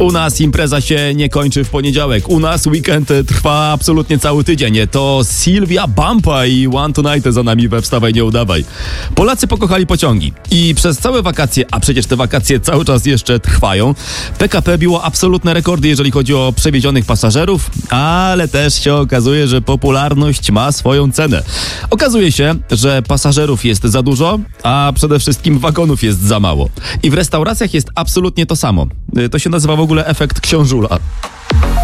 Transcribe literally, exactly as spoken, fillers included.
U nas impreza się nie kończy w poniedziałek. U nas weekend trwa absolutnie cały tydzień. To Sylwia Bampa i One Tonight za nami we Wstawaj, nie udawaj. Polacy pokochali pociągi i przez całe wakacje, a przecież te wakacje cały czas jeszcze trwają, P K P biło absolutne rekordy, jeżeli chodzi o przewiezionych pasażerów, ale też się okazuje, że popularność ma swoją cenę. Okazuje się, że pasażerów jest za dużo, a przede wszystkim wagonów jest za mało. I w restauracjach jest absolutnie to samo. To się nazywa w ogóle efekt książula.